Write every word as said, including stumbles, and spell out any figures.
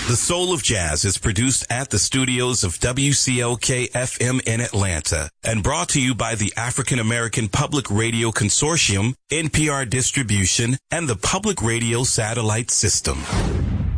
The Soul of Jazz is produced at the studios of W C L K F M in Atlanta and brought to you by the African American Public Radio Consortium, N P R Distribution, and the Public Radio Satellite System.